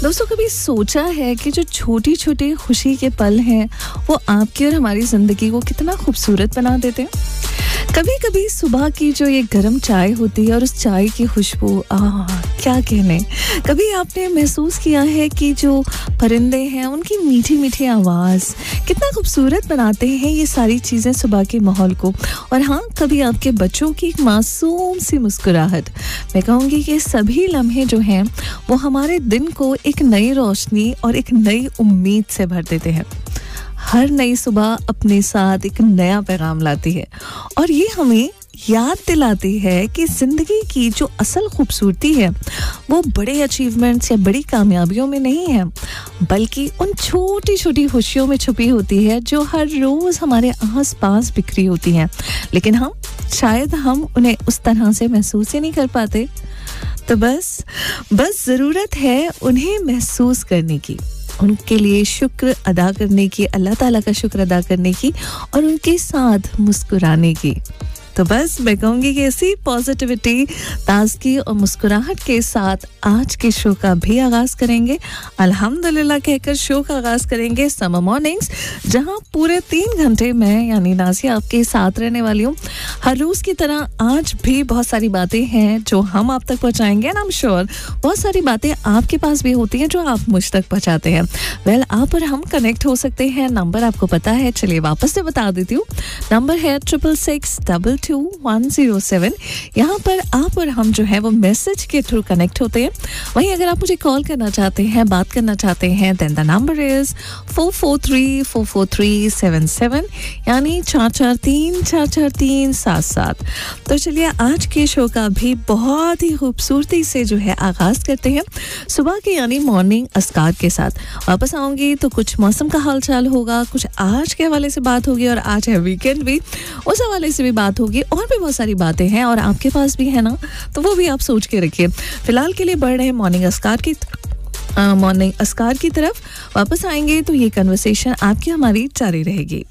दोस्तों, कभी सोचा है कि जो छोटी छोटी खुशी के पल हैं वो आपकी और हमारी ज़िंदगी को कितना खूबसूरत बना देते हैं? कभी कभी सुबह की जो ये गर्म चाय होती है और उस चाय की खुशबू, क्या कहने। कभी आपने महसूस किया है कि जो परिंदे हैं उनकी मीठी मीठी आवाज़ कितना खूबसूरत बनाते हैं ये सारी चीज़ें सुबह के माहौल को। और हाँ, कभी आपके बच्चों की एक मासूम सी मुस्कुराहट। मैं कहूँगी कि सभी लम्हे जो हैं वो हमारे दिन को एक नई रोशनी और एक नई उम्मीद से भर देते हैं। हर नई सुबह अपने साथ एक नया पैगाम लाती है और ये हमें याद दिलाती है कि ज़िंदगी की जो असल खूबसूरती है वो बड़े अचीवमेंट्स या बड़ी कामयाबियों में नहीं है, बल्कि उन छोटी छोटी खुशियों में छुपी होती है जो हर रोज़ हमारे आस-पास बिखरी होती हैं, लेकिन हम शायद हम उन्हें उस तरह से महसूस ही नहीं कर पाते। तो बस ज़रूरत है उन्हें महसूस करने की, उनके लिए शुक्र अदा करने की, अल्लाह ताला का शुक्र अदा करने की और उनके साथ मुस्कुराने की। तो बस मैं कहूँगी कि इसी पॉजिटिविटी, ताज़गी और मुस्कुराहट के साथ आज के शो का भी आगाज़ करेंगे। अल्हम्दुलिल्लाह कहकर शो का आगाज़ करेंगे समर मॉर्निंग्स, जहाँ पूरे 3 घंटे मैं यानी नाज़िया आपके साथ रहने वाली हूँ। हर रोज़ की तरह आज भी बहुत सारी बातें हैं जो हम आप तक पहुँचाएंगे एंड आई एम श्योर बहुत सारी बातें आपके पास भी होती हैं जो आप मुझ तक पहुँचाते हैं। वेल, आप और हम कनेक्ट हो सकते हैं। नंबर आपको पता है, चलिए वापस से बता देती हूँ। नंबर है 66622107। यहाँ पर आप और हम जो है वो मैसेज के थ्रू कनेक्ट होते हैं। वहीं अगर आप मुझे कॉल करना चाहते हैं, बात करना चाहते हैं, देन द नंबर इज 443-443-77, यानी 443-443-77। तो चलिए आज के शो का भी बहुत ही खूबसूरती से जो है आगाज करते हैं सुबह के यानी मॉर्निंग अस्कार के साथ। वापस आऊंगी तो कुछ मौसम का हाल चाल होगा, कुछ आज के हवाले से बात होगी और आज है वीकेंड भी, उस हवाले से भी बात होगी और भी बहुत सारी बातें हैं और आपके पास भी है ना, तो वो भी आप सोच के रखिए। फिलहाल के लिए बढ़ रहे हैं मॉर्निंग अस्कार की तरफ। वापस आएंगे तो ये कन्वर्सेशन आपकी हमारी जारी रहेगी।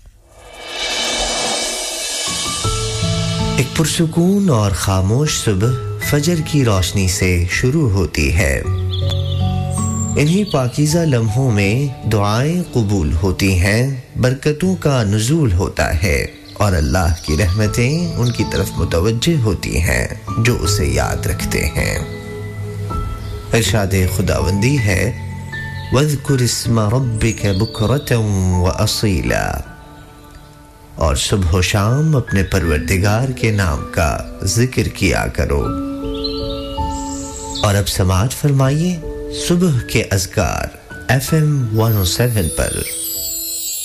एक पुरसुकून और खामोश सुबह फजर की रोशनी से शुरू होती है। इन्हीं पाकीज़ा लम्हों में दुआएं कबूल होती हैं, बरकतों का नुज़ूल होता है और अल्लाह की रहमतें उनकी तरफ मुतवज्जे होती हैं जो उसे याद रखते हैं। इरशाद खुदावंदी है, वज़कुर इस्मा रब्बिक बुकरतन व असीला, और सुबह शाम अपने परवरदिगार के नाम का जिक्र किया करो। और अब समाअत फरमाइए सुबह के अज़कार FM 107 पर।